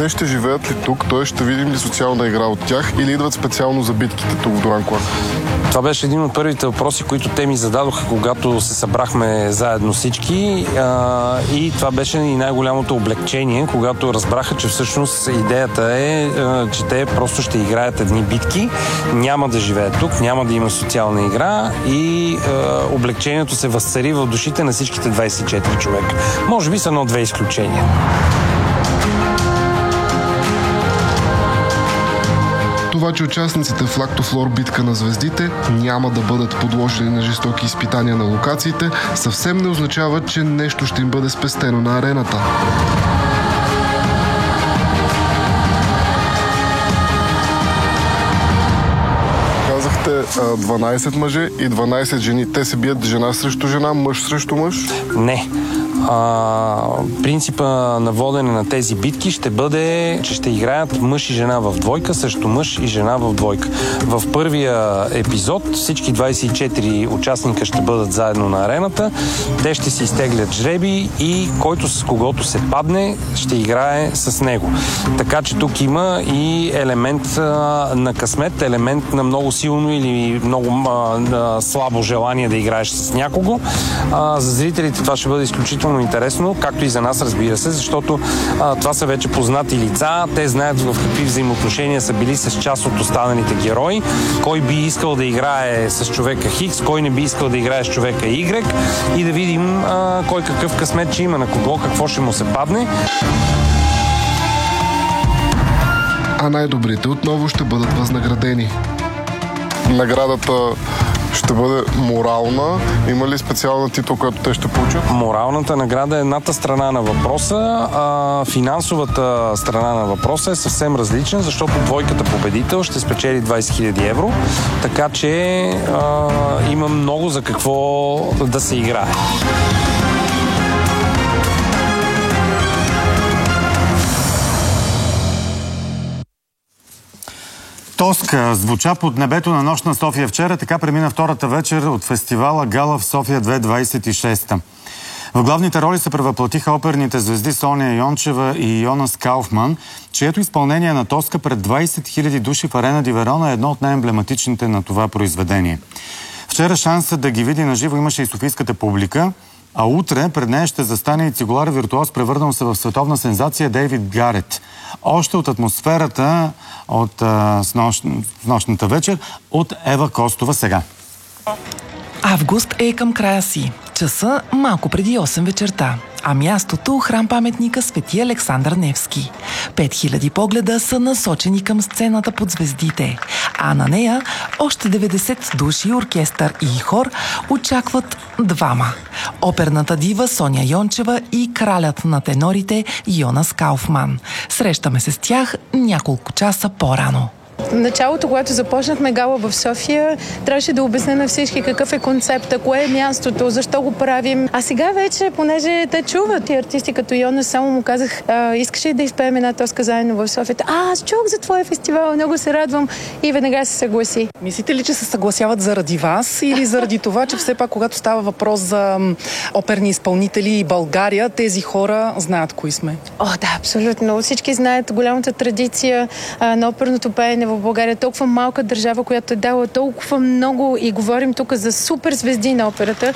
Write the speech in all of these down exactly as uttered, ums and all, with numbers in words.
те ще живеят ли тук? Той ще видим ли социална игра от тях или идват специално за битките тук в Дуранкулак? Това беше един от първите въпроси, които те ми зададоха, когато се събрахме заедно всички. А, и това беше и най-голямото облегчение, когато разбраха, че всъщност идеята е, а, че те просто ще играят едни битки, няма да живеят тук, няма да има социална игра и а, облегчението се възцари в душите на всичките двайсет и четири човека. Може би са едно-две изключения. Това, че участниците в Лактофлор битка на звездите няма да бъдат подложени на жестоки изпитания на локациите, съвсем не означава, че нещо ще им бъде спестено на арената. Казахте дванайсет мъже и дванайсет жени. Те се бият жена срещу жена, мъж срещу мъж? Не. А, принципа на водене на тези битки ще бъде, че ще играят мъж и жена в двойка срещу мъж и жена в двойка. В първия епизод всички двайсет и четири участника ще бъдат заедно на арената, те ще си изтеглят жреби и който с когото се падне ще играе с него. Така че тук има и елемент а, на късмет, елемент на много силно или много а, слабо желание да играеш с някого. А, за зрителите това ще бъде изключително интересно, както и за нас, разбира се, защото а, това са вече познати лица, те знаят в какви взаимоотношения са били с част от останалите герои, кой би искал да играе с човека Хикс, кой не би искал да играе с човека Y и да видим а, кой какъв късмет ще има, на кого какво ще му се падне. А най-добрите отново ще бъдат възнаградени. Наградата ще бъде морална. Има ли специална титул, която те ще получат? Моралната награда е едната страна на въпроса, а финансовата страна на въпроса е съвсем различна, защото двойката победител ще спечели двайсет хиляди евро, така че а, има много за какво да се играе. Тоска звуча под небето на нощ на София вчера, така премина втората вечер от фестивала Гала в София две хиляди двайсет и шеста. В главните роли се превъплатиха оперните звезди Соня Йончева и Йонас Кауфман, чието изпълнение на Тоска пред двайсет хиляди души в Арена ди Верона е едно от най-емблематичните на това произведение. Вчера шансът да ги види наживо имаше и софийската публика, а утре пред нея ще застане и цигулар виртуоз, превърнал се в световна сензация Дейвид Гарет. Още от атмосферата от а, с, нощ, с нощната вечер от Ева Костова сега. Август е към края си. Часа малко преди осем вечерта. А мястото – храм-паметника Свети Александър Невски. пет хиляди погледа са насочени към сцената под звездите, а на нея още деветдесет души, оркестър и хор очакват двама. Оперната дива Соня Йончева и кралят на тенорите Йонас Кауфман. Срещаме се с тях няколко часа по-рано. В началото, когато започнахме Гала в София, трябваше да обясня на всички какъв е концепта, кое е мястото, защо го правим. А сега вече, понеже те чуват и артисти като Йонас, само му казах, искаш ли да изпеем една тоска заедно в София? А, аз чух за твоя фестивал, много се радвам и веднага се съгласи. Мислите ли, че се съгласяват заради вас или заради това, че все пак, когато става въпрос за оперни изпълнители и България, тези хора знаят кои сме? О, да, абсолютно. Всички знаят голямата традиция а, на оперното пеене в България. Толкова малка държава, която е дала толкова много и говорим тук за супер звезди на операта.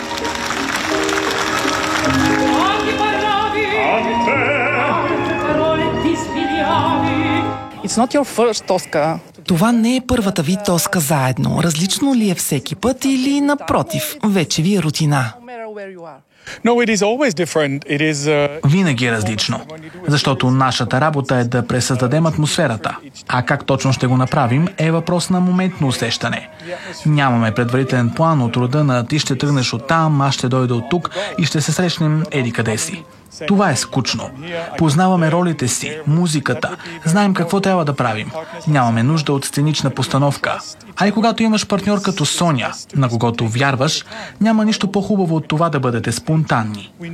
It's not your first Тоска. Това не е първата ви Тоска заедно. Различно ли е всеки път или напротив, вече ви е рутина? Винаги е различно, защото нашата работа е да пресъздадем атмосферата. А как точно ще го направим е въпрос на моментно усещане. Нямаме предварителен план от рода на ти ще тръгнеш от там, аз ще дойда от тук и ще се срещнем еди къде си. Това е скучно. Познаваме ролите си, музиката, знаем какво трябва да правим. Нямаме нужда от сценична постановка. А и когато имаш партньор като Соня, на когото вярваш, няма нищо по-хубаво от това да бъдете спонтанни.